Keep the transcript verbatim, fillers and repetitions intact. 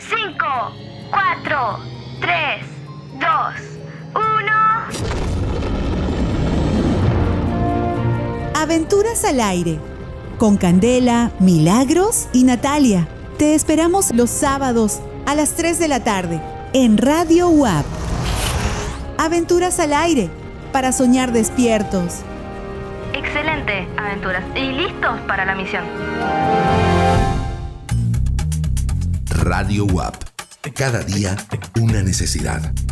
cinco, cuatro, tres, dos, uno. Aventuras al aire, con Candela, Milagros y Natalia. Te esperamos los sábados a las tres de la tarde en Radio U A P. Aventuras al aire, para soñar despiertos. Excelente, aventuras. Y listos para la misión. Radio U A P. Cada día una necesidad.